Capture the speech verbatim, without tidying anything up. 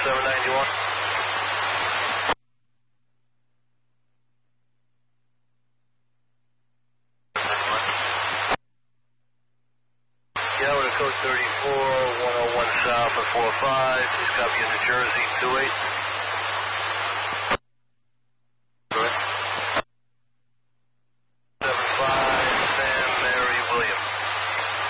seven ninety-one. Yeah, with a code thirty-four, one oh one south of four five. Please copy in New Jersey, two eight.